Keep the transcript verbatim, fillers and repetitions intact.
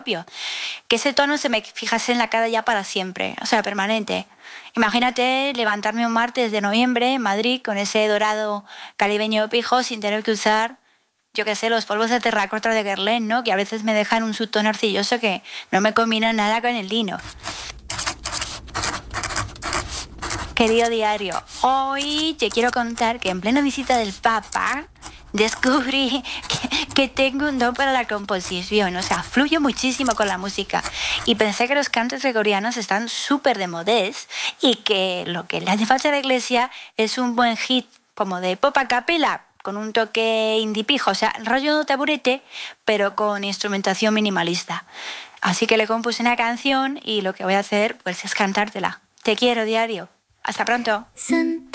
que ese tono se me fijase en la cara ya para siempre, o sea, permanente. Imagínate levantarme un martes de noviembre en Madrid con ese dorado caribeño pijo sin tener que usar, yo qué sé, los polvos de terracota de Guerlain, ¿no? Que a veces me dejan un subtono arcilloso que no me combina nada con el lino. Querido diario, hoy te quiero contar que en plena visita del Papa descubrí que, que tengo un don para la composición, o sea, fluyo muchísimo con la música y pensé que los cantos gregorianos están súper de modés y que lo que le hace falta a la iglesia es un buen hit como de pop a capella con un toque indie pijo, o sea, rollo taburete, pero con instrumentación minimalista. Así que le compuse una canción y lo que voy a hacer pues es cantártela. Te quiero, diario. Hasta pronto.